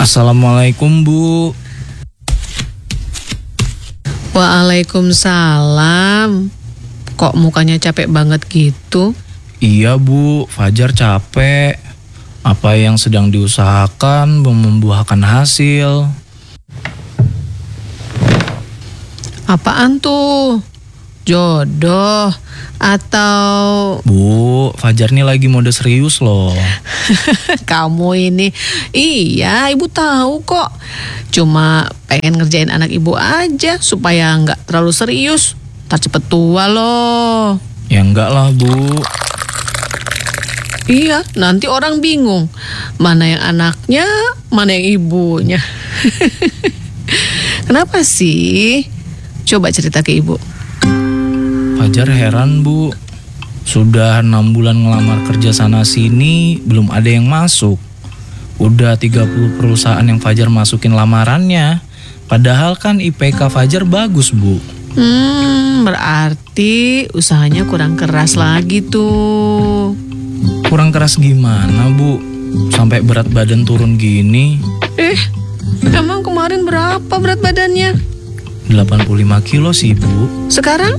Assalamualaikum, Bu. Waalaikumsalam. Kok mukanya capek banget gitu? Iya, Bu. Fajar capek. Apa yang sedang diusahakan belum membuahkan hasil. Apaan tuh? Jodoh atau... Bu, Fajar nih lagi mode serius loh. Kamu ini, iya ibu tahu kok. Cuma pengen ngerjain anak ibu aja supaya nggak terlalu serius. Ntar cepet tua loh. Ya enggak lah, Bu. Iya, nanti orang bingung. Mana yang anaknya, mana yang ibunya. Kenapa sih? Coba cerita ke ibu. Fajar heran, Bu. Sudah 6 bulan ngelamar kerja sana sini, belum ada yang masuk. Udah 30 perusahaan yang Fajar masukin lamarannya. Padahal kan IPK Fajar bagus, Bu. Berarti usahanya kurang keras lagi tuh. Kurang keras gimana, Bu? Sampai berat badan turun gini. Emang kemarin berapa berat badannya? 85 kilo sih, Bu. Sekarang?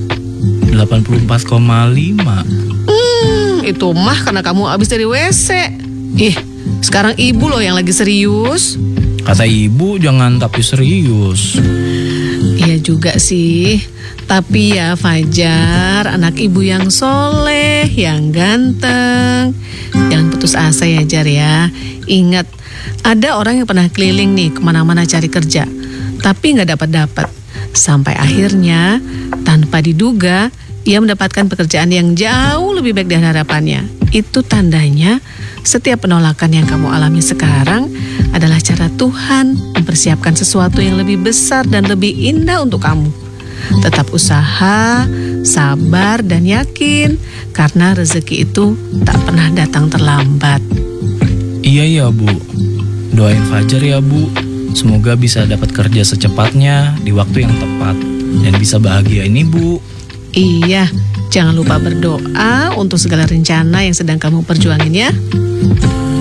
84,5. Itu mah karena kamu habis dari WC. Sekarang ibu loh yang lagi serius. Kata ibu jangan tapi serius. Iya juga sih. Tapi ya Fajar, anak ibu yang soleh, yang ganteng. Jangan putus asa ya Jar ya. Ingat, ada orang yang pernah keliling nih kemana-mana cari kerja, tapi nggak dapat-dapat. Sampai akhirnya, tanpa diduga, ia mendapatkan pekerjaan yang jauh lebih baik dari harapannya. Itu tandanya setiap penolakan yang kamu alami sekarang adalah cara Tuhan mempersiapkan sesuatu yang lebih besar dan lebih indah untuk kamu. Tetap usaha, sabar, dan yakin, karena rezeki itu tak pernah datang terlambat. Iya ya, Bu. Doain Fajar ya, Bu. Semoga bisa dapat kerja secepatnya di waktu yang tepat dan bisa bahagiain Ibu. Iya, jangan lupa berdoa untuk segala rencana yang sedang kamu perjuangin ya.